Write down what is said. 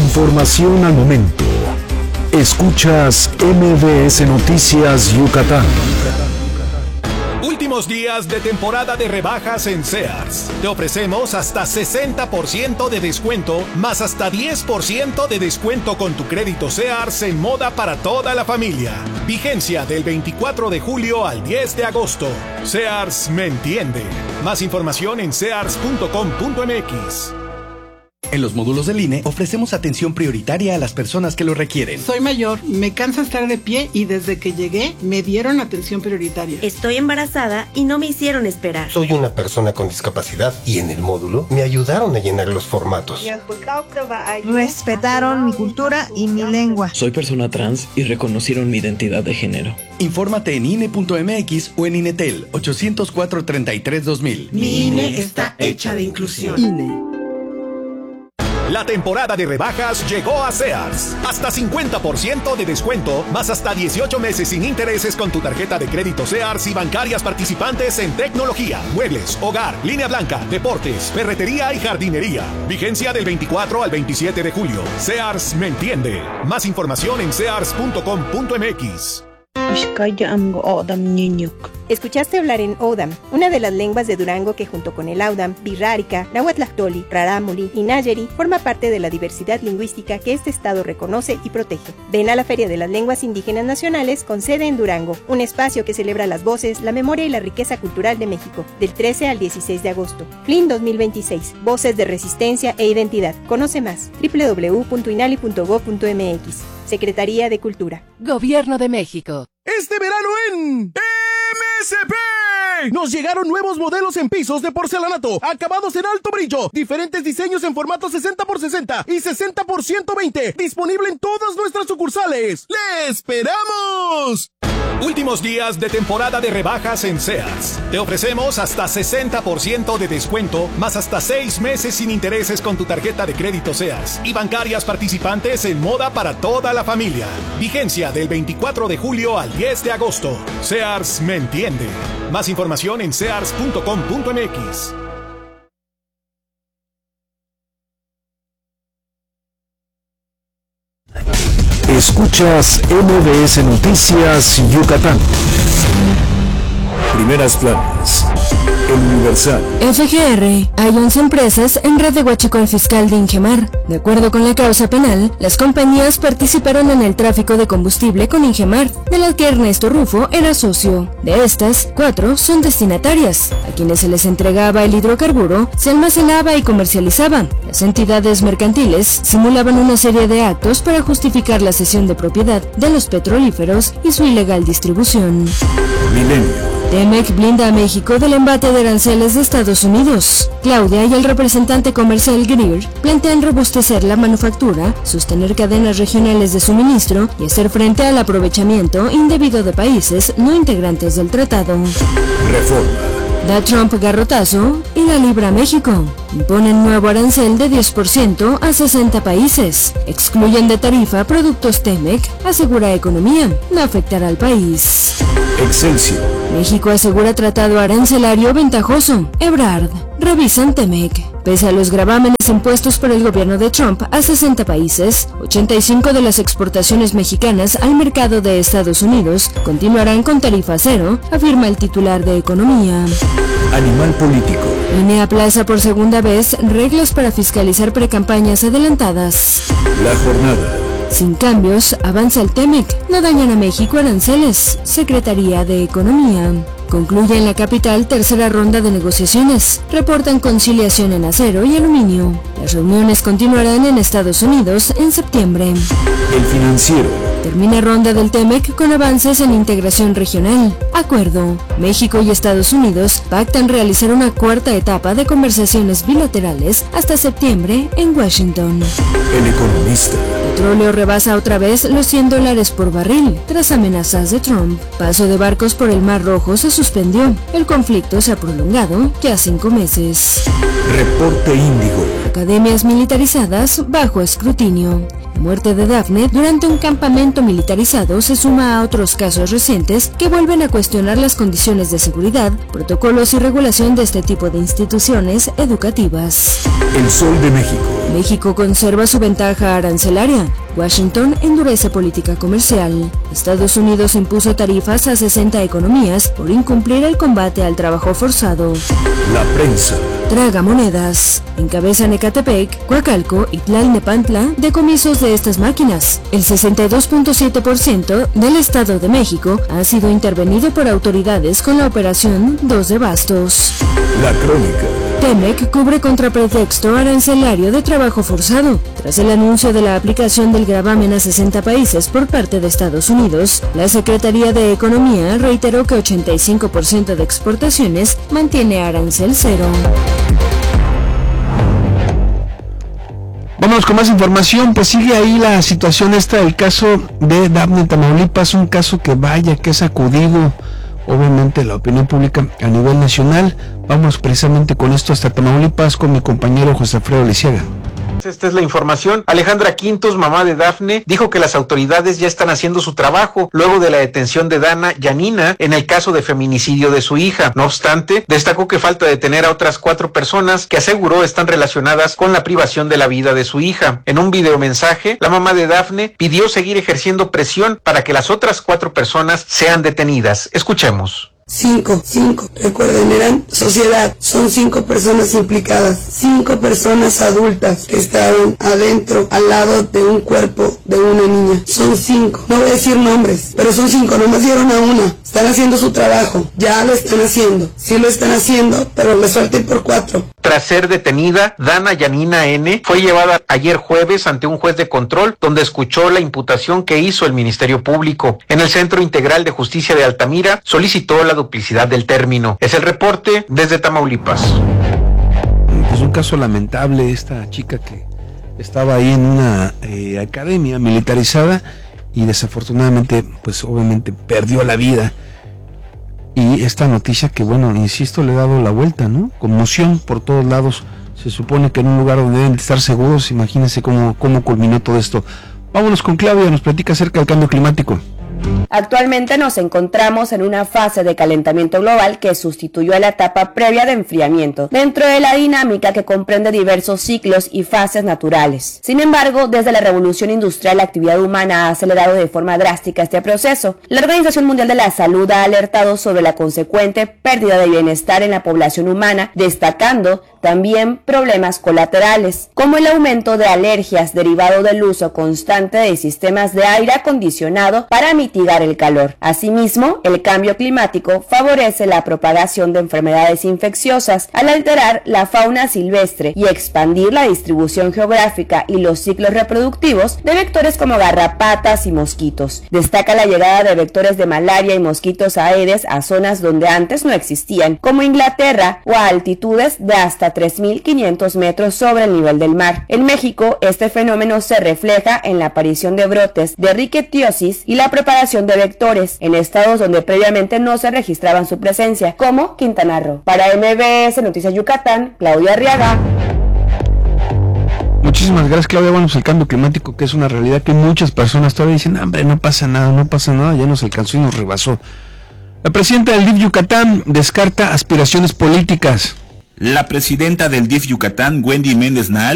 Información al momento. Escuchas MBS Noticias Yucatán. Últimos días de temporada de rebajas en Sears. Te ofrecemos hasta 60% de descuento, más hasta 10% de descuento con tu crédito Sears en moda para toda la familia. Vigencia del 24 de julio al 10 de agosto. Sears me entiende. Más información en sears.com.mx. En los módulos del INE ofrecemos atención prioritaria a las personas que lo requieren. Soy mayor, me cansa estar de pie y desde que llegué me dieron atención prioritaria. Estoy embarazada y no me hicieron esperar. Soy una persona con discapacidad y en el módulo me ayudaron a llenar los formatos. Respetaron mi cultura y mi lengua. Soy persona trans y reconocieron mi identidad de género. Infórmate en INE.mx o en INETEL 804-33-2000. Mi INE está hecha de inclusión. INE. La temporada de rebajas llegó a Sears. Hasta 50% de descuento, más hasta 18 meses sin intereses con tu tarjeta de crédito Sears y bancarias participantes en tecnología, muebles, hogar, línea blanca, deportes, ferretería y jardinería. Vigencia del 24 al 27 de julio. Sears me entiende. Más información en sears.com.mx. Escuchaste hablar en O'odham, una de las lenguas de Durango que junto con el Audam, Birrárica, Nahuatl, Rarámuri y Nayeri forma parte de la diversidad lingüística que este estado reconoce y protege. Ven a la Feria de las Lenguas Indígenas Nacionales con sede en Durango, un espacio que celebra las voces, la memoria y la riqueza cultural de México, del 13 al 16 de agosto. FLIN 2026, Voces de Resistencia e Identidad. Conoce más, www.inali.gov.mx. Secretaría de Cultura. Gobierno de México. Este verano en MSP nos llegaron nuevos modelos en pisos de porcelanato, acabados en alto brillo, diferentes diseños en formato 60x60 y 60x120, disponible en todas nuestras sucursales. ¡Le esperamos! Últimos días de temporada de rebajas en Sears. Te ofrecemos hasta 60% de descuento, más hasta 6 meses sin intereses con tu tarjeta de crédito Sears y bancarias participantes en moda para toda la familia. Vigencia del 24 de julio al 10 de agosto. Sears me entiende. Más información en sears.com.mx. Escuchas MBS Noticias Yucatán. Primeras planas. El Universal. FGR. Hay 11 empresas en red de huachicol fiscal de Ingemar. De acuerdo con la causa penal, las compañías participaron en el tráfico de combustible con Ingemar, de la que Ernesto Rufo era socio. De estas, 4 son destinatarias. A quienes se les entregaba el hidrocarburo, se almacenaba y comercializaba. Las entidades mercantiles simulaban una serie de actos para justificar la cesión de propiedad de los petrolíferos y su ilegal distribución. Milenio. TEMEC blinda a México del embate de aranceles de Estados Unidos. Claudia y el representante comercial Greer plantean robustecer la manufactura, sostener cadenas regionales de suministro y hacer frente al aprovechamiento indebido de países no integrantes del tratado. Reforma. Da Trump garrotazo y la libra México. Imponen nuevo arancel de 10% a 60 países. Excluyen de tarifa productos TEMEC, asegura Economía. No afectará al país. Excelsior. México asegura tratado arancelario ventajoso. Ebrard. Revisan TEMEC. Pese a los gravámenes impuestos por el gobierno de Trump a 60 países, 85 de las exportaciones mexicanas al mercado de Estados Unidos continuarán con tarifa cero, afirma el titular de Economía. Animal político. INE aplaza por segunda vez reglas para fiscalizar precampañas adelantadas. La jornada. Sin cambios, avanza el TEMEC. No dañan a México aranceles. Secretaría de Economía. Concluye en la capital tercera ronda de negociaciones. Reportan conciliación en acero y aluminio. Las reuniones continuarán en Estados Unidos en septiembre. El Financiero. Termina ronda del TEMEC con avances en integración regional. Acuerdo. México y Estados Unidos pactan realizar una cuarta etapa de conversaciones bilaterales hasta septiembre en Washington. El Economista. petróleo rebasa otra vez los $100 por barril, tras amenazas de Trump. Paso de barcos por el Mar Rojo se suspendió. El conflicto se ha prolongado ya 5 meses. Reporte Índigo. Academias militarizadas bajo escrutinio. La muerte de Dafne durante un campamento militarizado se suma a otros casos recientes que vuelven a cuestionar las condiciones de seguridad, protocolos y regulación de este tipo de instituciones educativas. El Sol de México. México conserva su ventaja arancelaria. Washington endurece política comercial. Estados Unidos impuso tarifas a 60 economías por incumplir el combate al trabajo forzado. La prensa. Tragamonedas. Encabezan Ecatepec, Coacalco y Tlalnepantla decomisos de estas máquinas. El 62.7% del Estado de México ha sido intervenido por autoridades con la operación 2 de Bastos. La crónica. Temec cubre contra pretexto arancelario de trabajo forzado. Tras el anuncio de la aplicación del gravamen a 60 países por parte de Estados Unidos, la Secretaría de Economía reiteró que 85% de exportaciones mantiene arancel cero. Vámonos con más información, pues sigue ahí la situación esta del caso de Dafne, Tamaulipas, un caso que vaya que ha sacudido obviamente la opinión pública a nivel nacional. Vamos precisamente con esto hasta Tamaulipas con mi compañero José Alfredo Lisiaga. Esta es la información. Alejandra Quintos, mamá de Dafne, dijo que las autoridades ya están haciendo su trabajo luego de la detención de Dana Yanina en el caso de feminicidio de su hija. No obstante, destacó que falta detener a otras 4 personas que aseguró están relacionadas con la privación de la vida de su hija. En un videomensaje, la mamá de Dafne pidió seguir ejerciendo presión para que las otras 4 personas sean detenidas. Escuchemos. 5, recuerden, eran sociedad, son 5 personas implicadas, 5 personas adultas que estaban adentro, al lado de un cuerpo de una niña, son 5, no voy a decir nombres, pero son 5, nomás dieron a una, están haciendo su trabajo, ya lo están haciendo, sí lo están haciendo, pero les falta ir por 4. Tras ser detenida, Dana Yanina N. fue llevada ayer jueves ante un juez de control donde escuchó la imputación que hizo el Ministerio Público. En el Centro Integral de Justicia de Altamira solicitó la duplicidad del término. Es el reporte desde Tamaulipas. Pues un caso lamentable, esta chica que estaba ahí en una academia militarizada y desafortunadamente, pues obviamente perdió la vida. Y esta noticia que, bueno, insisto, le ha dado la vuelta, ¿no? Conmoción por todos lados. Se supone que en un lugar donde deben de estar seguros, imagínense cómo culminó todo esto. Vámonos con Claudia, nos platica acerca del cambio climático. Actualmente nos encontramos en una fase de calentamiento global que sustituyó a la etapa previa de enfriamiento, dentro de la dinámica que comprende diversos ciclos y fases naturales. Sin embargo, desde la revolución industrial, la actividad humana ha acelerado de forma drástica este proceso. La Organización Mundial de la Salud ha alertado sobre la consecuente pérdida de bienestar en la población humana, destacando también problemas colaterales, como el aumento de alergias derivado del uso constante de sistemas de aire acondicionado para mitigar el calor. Asimismo, el cambio climático favorece la propagación de enfermedades infecciosas al alterar la fauna silvestre y expandir la distribución geográfica y los ciclos reproductivos de vectores como garrapatas y mosquitos. Destaca la llegada de vectores de malaria y mosquitos aedes a zonas donde antes no existían, como Inglaterra, o a altitudes de hasta 3.500 metros sobre el nivel del mar. En México, este fenómeno se refleja en la aparición de brotes de riquetiosis y la propagación de vectores en estados donde previamente no se registraban su presencia, como Quintana Roo. Para MBS Noticias Yucatán, Claudia Arriaga. Muchísimas gracias, Claudia. Bueno, pues el cambio climático, que es una realidad que muchas personas todavía dicen, hombre, no pasa nada, ya nos alcanzó y nos rebasó. La presidenta del DIF Yucatán descarta aspiraciones políticas. La presidenta del DIF Yucatán, Wendy Méndez Naal,